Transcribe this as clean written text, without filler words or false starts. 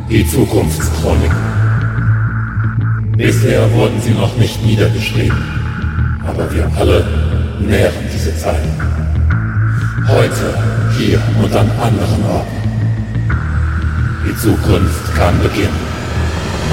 Die Zukunftschronik. Bisher wurden sie noch nicht niedergeschrieben, aber wir alle nähren diese Zeiten. Heute, hier und an anderen Orten. Die Zukunft kann beginnen.